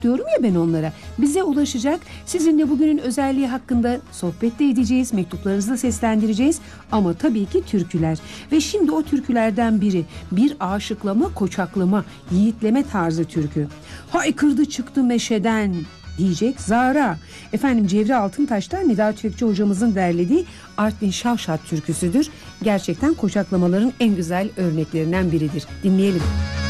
diyorum ya ben onlara. Bize ulaşacak. Sizinle bugünün özelliği hakkında sohbet de edeceğiz. Mektuplarınızı da seslendireceğiz. Ama tabii ki türküler. Ve şimdi o türkülerden biri. Bir aşıklama, koçaklama, yiğitleme tarzı türkü. Haykırdı çıktı meşeden diyecek Zara. Efendim Cevri Altıntaş'tan Nida Tüfekçi hocamızın derlediği Artvin Şavşat türküsüdür. Gerçekten koçaklamaların en güzel örneklerinden biridir. Dinleyelim.